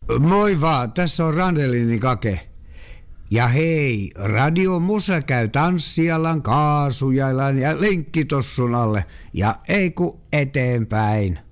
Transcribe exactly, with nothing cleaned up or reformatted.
Moi vaan, tässä on Randelini Kake. Ja hei, Radio Musa käy tanssialan, kaasujalan ja lenkkitossun alle. Ja ei ku eteenpäin.